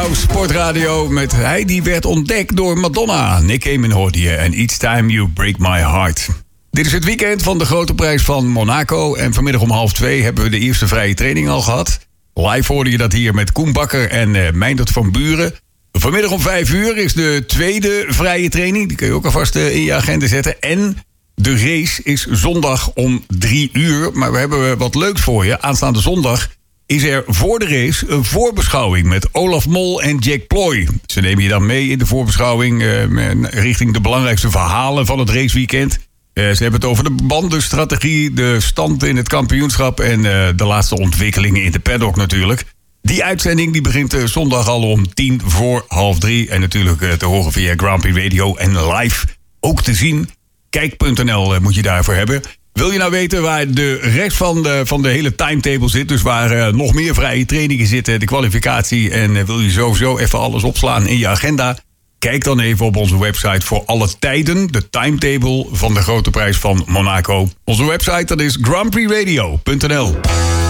Sportradio met hij die werd ontdekt door Madonna. Nick Cayman hoorde je en Each Time You Break My Heart. Dit is het weekend van de Grote Prijs van Monaco. En vanmiddag om 1:30 hebben we de eerste vrije training al gehad. Live hoorde je dat hier met Koen Bakker en Meindert van Buren. Vanmiddag om 5:00 is de tweede vrije training. Die kun je ook alvast in je agenda zetten. En de race is zondag om 3:00. Maar we hebben wat leuks voor je. Aanstaande zondag is er voor de race een voorbeschouwing met Olaf Mol en Jack Ploy. Ze nemen je dan mee in de voorbeschouwing richting de belangrijkste verhalen van het raceweekend. Ze hebben het over de bandenstrategie, de stand in het kampioenschap en de laatste ontwikkelingen in de paddock natuurlijk. Die uitzending die begint zondag al om 3:10. En natuurlijk te horen via Grand Prix Radio en live ook te zien. Kijk.nl moet je daarvoor hebben. Wil je nou weten waar de rest van de hele timetable zit, dus waar nog meer vrije trainingen zitten, de kwalificatie, en wil je sowieso even alles opslaan in je agenda? Kijk dan even op onze website voor alle tijden, de timetable van de Grote Prijs van Monaco. Onze website dat is grandprixradio.nl.